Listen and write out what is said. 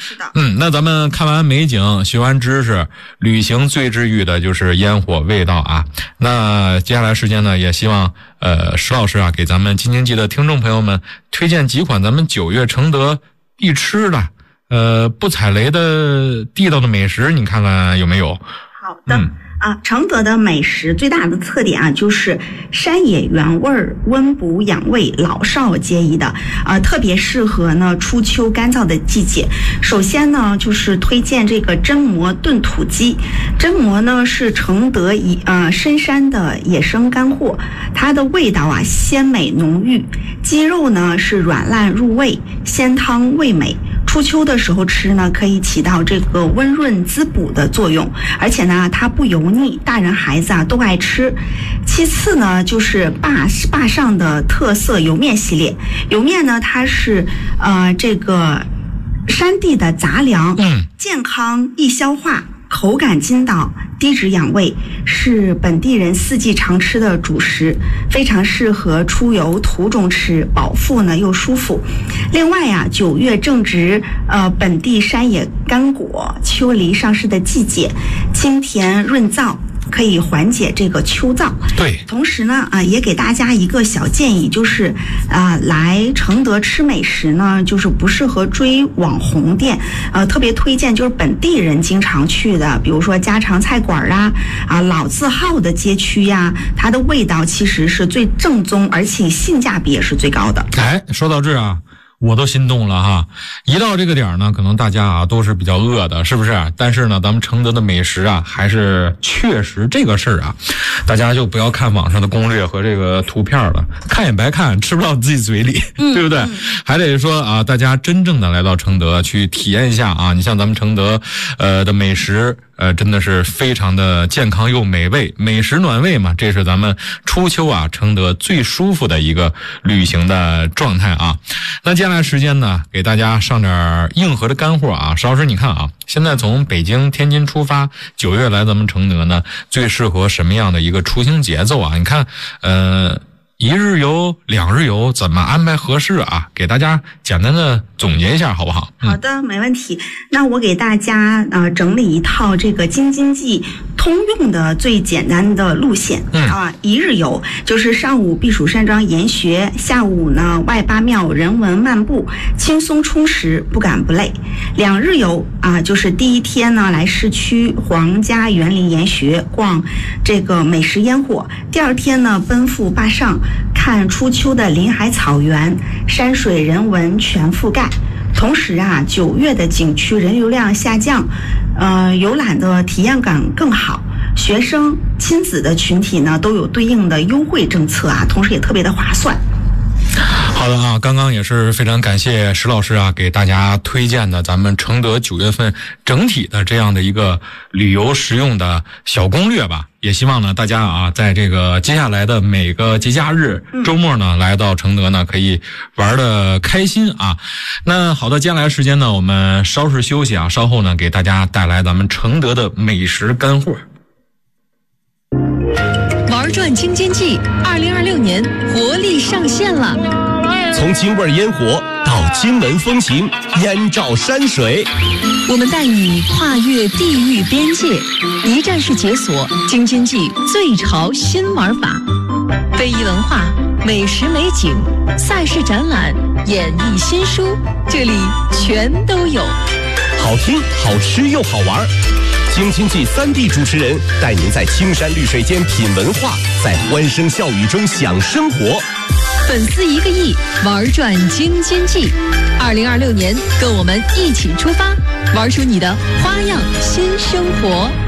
是的。 那咱们看完美景，学完知识，旅行最治愈的就是烟火味道啊。那接下来时间呢，也希望石老师啊，给咱们京津冀的听众朋友们推荐几款咱们9月承德必吃的不踩雷的地道的美食，你看看有没有？ 好的。承德的美食最大的特点啊，就是山野原味儿，温补养胃，老少皆宜的，特别适合呢初秋干燥的季节。首先呢，就是推荐这个榛蘑炖土鸡。榛蘑呢是承德深山的野生干货，它的味道啊鲜美浓郁，鸡肉呢是软烂入味，鲜汤味美。初秋的时候吃呢，可以起到这个温润滋补的作用，而且呢它不油腻，大人孩子啊都爱吃。其次呢，就是坝上的特色油面系列。油面呢，它是这个山地的杂粮，健康易消化，口感筋道，低脂养胃，是本地人4季常吃的主食，非常适合出游途中吃，饱腹呢又舒服。另外呀，9月正值本地山野干果、秋梨上市的季节，清甜润燥，可以缓解这个秋燥。 对， 同时呢也给大家一个小建议，就是来承德吃美食呢，就是不适合追网红店，特别推荐就是本地人经常去的，比如说家常菜馆老字号的街区呀，它的味道其实是最正宗，而且性价比也是最高的。 说到这啊，我都心动了哈！一到这个点呢，可能大家啊都是比较饿的，是不是？但是呢，咱们承德的美食啊，还是确实这个事儿啊，大家就不要看网上的攻略和这个图片了，看也白看，吃不到自己嘴里，对不对？还得说啊，大家真正的来到承德去体验一下啊！你像咱们承德的美食。真的是非常的健康又美味，美食暖胃嘛，这是咱们初秋啊承德最舒服的一个旅行的状态啊。那接下来时间呢，给大家上点硬核的干货啊。石老师，你看啊，现在从北京、天津出发，9月来咱们承德呢，最适合什么样的一个出行节奏啊？你看，1日游、2日游怎么安排合适啊？给大家简单的总结一下好不好？ 好的，没问题。那我给大家整理一套这个京津冀通用的最简单的路线。1日游就是上午避暑山庄研学，下午呢外八庙人文漫步，轻松充实，不赶不累。2日游就是第一天呢来市区皇家园林研学，逛这个美食烟火，第2天呢奔赴坝上，看初秋的林海草原，山水人文全覆盖。同时9月的景区人流量下降，游览的体验感更好，学生亲子的群体呢都有对应的优惠政策同时也特别的划算。 好的啊，刚刚也是非常感谢石老师啊，给大家推荐的咱们承德9月份整体的这样的一个旅游实用的小攻略吧。也希望呢大家啊，在这个接下来的每个节假日、周末呢，来到承德呢，可以玩得开心啊。那好的，接下来时间呢，我们稍事休息啊，稍后呢给大家带来咱们承德的美食干货。 玩转京津冀，2026年活力上线了。 从京味烟火到金门风情，燕赵山水， 我们带你跨越地域边界，一站式解锁京津冀最潮新玩法，非遗文化、美食美景、赛事展览、演艺新书，这里全都有。 好听、好吃又好玩。京津冀3D 主持人带您在青山绿水间品文化，在欢声笑语中享生活。 粉丝1个亿，玩转京津冀。2026年，跟我们一起出发，玩出你的花样新生活。